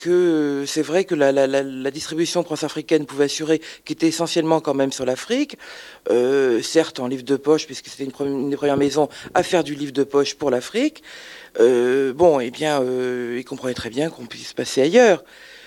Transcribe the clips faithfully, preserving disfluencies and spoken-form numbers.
que c'est vrai que la, la, la, la distribution transafricaine pouvait assurer, qui était essentiellement quand même sur l'Afrique, euh, certes en livre de poche, puisque c'était une, une des premières maisons à faire du livre de poche pour l'Afrique. Euh, bon, eh bien, euh, ils comprenaient très bien qu'on puisse passer ailleurs.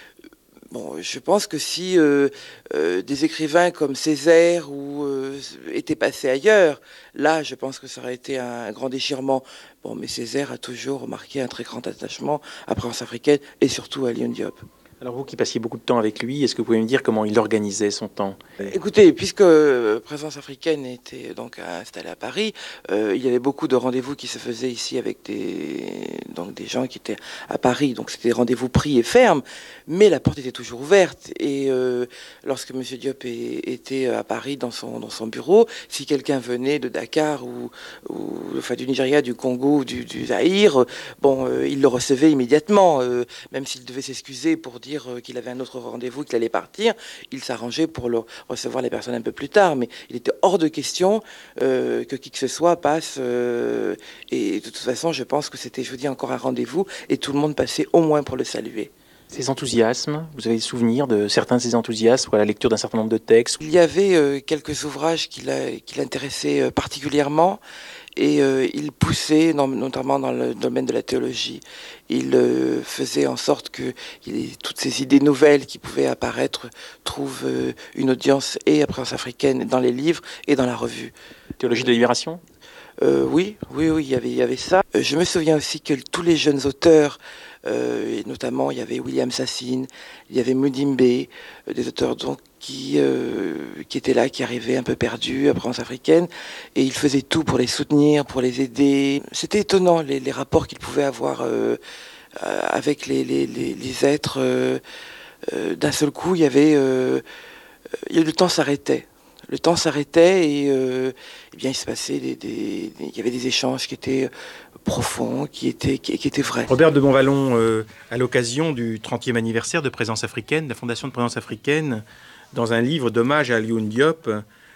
Bon, je pense que si euh, euh, des écrivains comme Césaire ou, euh, étaient passés ailleurs, là, je pense que ça aurait été un, un grand déchirement. Bon, mais Césaire a toujours marqué un très grand attachement à Présence africaine et surtout à Lyon Diop. Alors vous qui passiez beaucoup de temps avec lui, est-ce que vous pouvez me dire comment il organisait son temps? Écoutez, puisque Présence africaine était donc installée à Paris, euh, il y avait beaucoup de rendez-vous qui se faisaient ici avec des, donc des gens qui étaient à Paris. Donc c'était des rendez-vous pris et fermes, mais la porte était toujours ouverte. Et euh, lorsque M. Diop est, était à Paris dans son, dans son bureau, si quelqu'un venait de Dakar ou, ou enfin, du Nigeria, du Congo, ou du, du Zaïre, bon, euh, il le recevait immédiatement, euh, même s'il devait s'excuser pour dire euh, qu'il avait un autre rendez-vous, qu'il allait partir, il s'arrangeait pour le recevoir les personnes un peu plus tard, mais il était hors de question euh, que qui que ce soit passe. Euh, et de toute façon, je pense que c'était, je vous dis, encore un rendez-vous, et tout le monde passait au moins pour le saluer. Ses enthousiasmes, vous avez des souvenirs de certains de ses enthousiasmes, ou à la lecture d'un certain nombre de textes? Il y avait euh, quelques ouvrages qui, qui l'intéressaient euh, particulièrement, et euh, il poussait, non, notamment dans le domaine de la théologie, il euh, faisait en sorte que il, toutes ces idées nouvelles qui pouvaient apparaître trouvent euh, une audience et à Présence africaine dans les livres et dans la revue. Théologie de la libération? Euh, oui, oui, oui, il y avait, il y avait ça. Euh, je me souviens aussi que tous les jeunes auteurs, euh, et notamment il y avait William Sassine, il y avait Mudimbe, euh, des auteurs donc qui, euh, qui étaient là, qui arrivaient un peu perdus à Présence africaine, et ils faisaient tout pour les soutenir, pour les aider. C'était étonnant les, les rapports qu'ils pouvaient avoir euh, avec les, les, les, les êtres. Euh, euh, d'un seul coup, il y avait, euh, le temps s'arrêtait. Le temps s'arrêtait et euh, eh bien, il se passait des, des, des, il y avait des échanges qui étaient profonds, qui étaient, qui, qui étaient vrais. Robert de Bonvallon, euh, à l'occasion du trentième anniversaire de Présence africaine, de la Fondation de Présence africaine, dans un livre d'hommage à Alioune Diop,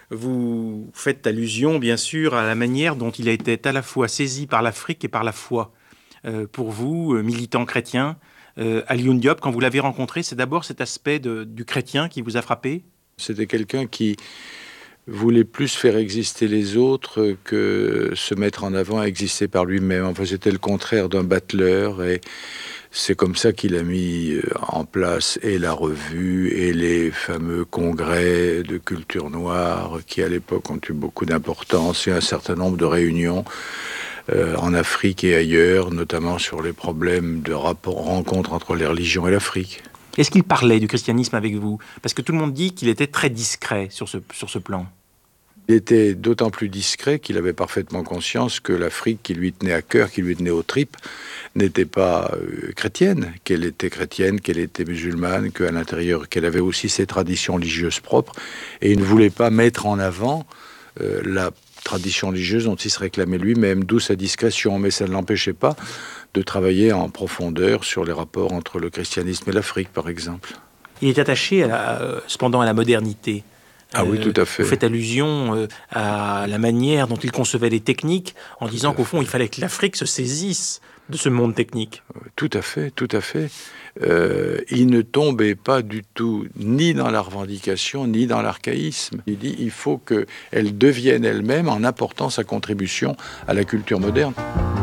vous faites allusion, bien sûr, à la manière dont il a été à la fois saisi par l'Afrique et par la foi. Euh, pour vous, militant chrétien, euh, Alioune Diop, quand vous l'avez rencontré, c'est d'abord cet aspect de, du chrétien qui vous a frappé? C'était quelqu'un qui voulait plus faire exister les autres que se mettre en avant et exister par lui-même. Enfin, c'était le contraire d'un battleur, et c'est comme ça qu'il a mis en place et la revue et les fameux congrès de culture noire qui, à l'époque, ont eu beaucoup d'importance, et un certain nombre de réunions euh, en Afrique et ailleurs, notamment sur les problèmes de rapport, rencontre entre les religions et l'Afrique. Est-ce qu'il parlait du christianisme avec vous? Parce que tout le monde dit qu'il était très discret sur ce, sur ce plan. Il était d'autant plus discret qu'il avait parfaitement conscience que l'Afrique qui lui tenait à cœur, qui lui tenait aux tripes, n'était pas euh, chrétienne, qu'elle était chrétienne, qu'elle était musulmane, qu'à l'intérieur, qu'elle avait aussi ses traditions religieuses propres, et il ne voulait pas mettre en avant euh, la tradition religieuse dont il se réclamait lui-même, d'où sa discrétion, mais ça ne l'empêchait pas de travailler en profondeur sur les rapports entre le christianisme et l'Afrique, par exemple. Il est attaché, à la, euh, cependant, à la modernité. Ah oui, tout à fait. Vous faites allusion euh, à la manière dont il concevait les techniques, en tout disant qu'au fond, il fallait que l'Afrique se saisisse de ce monde technique. Tout à fait, tout à fait. Euh, il ne tombait pas du tout ni dans la revendication, ni dans l'archaïsme. Il dit il faut qu'elle devienne elle-même en apportant sa contribution à la culture moderne.